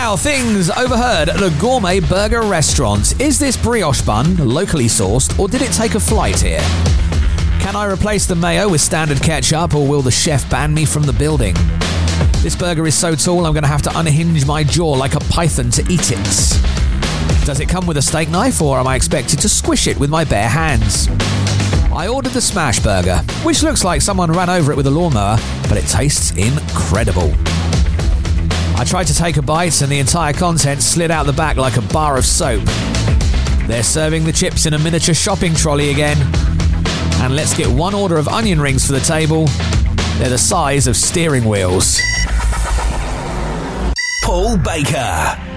Now, things overheard at a gourmet burger restaurant. Is this brioche bun locally sourced, or did it take a flight here? Can I replace the mayo with standard ketchup, or will the chef ban me from the building? This burger is so tall I'm going to have to unhinge my jaw like a python to eat it. Does it come with a steak knife, or am I expected to squish it with my bare hands? I ordered the smash burger, which looks like someone ran over it with a lawnmower, but it tastes incredible. I tried to take a bite and the entire contents slid out the back like a bar of soap. They're serving the chips in a miniature shopping trolley again. And let's get one order of onion rings for the table. They're the size of steering wheels. Paul Baker.